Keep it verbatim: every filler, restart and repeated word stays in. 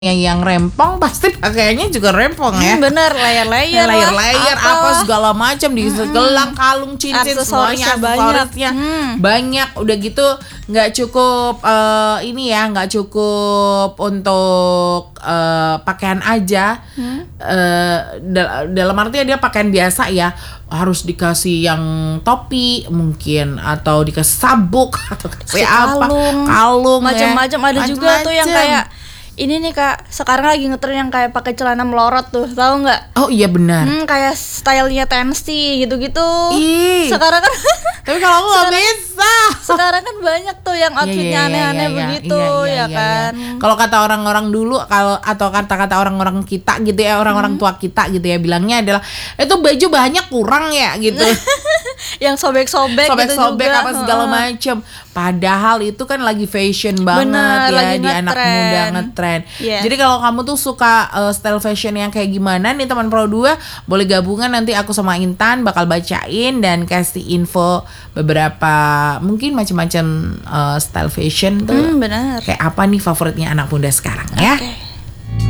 yang rempong pasti pakaiannya juga rempong ya. Hmm, bener, layer-layer Layer-layer lah, apa segala macam di gelang, kalung, cincin semuanya Aksesorisnya aksesorisnya banyak. Hmm. banyak. Udah gitu nggak cukup eh, ini ya, nggak cukup untuk eh, pakaian aja. Hmm. Eh, dal- dalam artinya dia pakaian biasa ya, harus dikasih yang topi mungkin atau dikasih sabuk atau kasih Si apa kalung, kalung ya. macam-macam ada juga tuh yang Macem-macem. kayak ini nih Kak, sekarang lagi ngetren yang kayak pakai celana melorot tuh, tahu nggak? Oh iya benar. Hmm, kayak stylenya Tensty gitu-gitu. Ih. Sekarang kan Tapi kalau aku nggak bisa. sekarang kan banyak tuh yang outfitnya Iya, iya, iya, aneh-aneh iya, begitu, iya, iya, ya iya, kan? iya. Kalau kata orang-orang dulu, kalau atau kata-kata orang-orang kita gitu ya, orang-orang tua kita gitu ya, bilangnya adalah itu baju bahannya kurang ya gitu. Yang sobek-sobek, gitu Sobek-sobek juga. apa segala Heeh. macem. Padahal itu kan lagi fashion banget Bener, ya lagi di anak ngetren. muda ngetren. Yes. Jadi kalau kamu tuh suka uh, style fashion yang kayak gimana nih teman Pro dua, boleh gabungan nanti aku sama Intan bakal bacain dan kasih info beberapa mungkin macam-macam uh, style fashion tuh. Hmm, benar. Kayak apa nih favoritnya anak muda sekarang ya. Oke.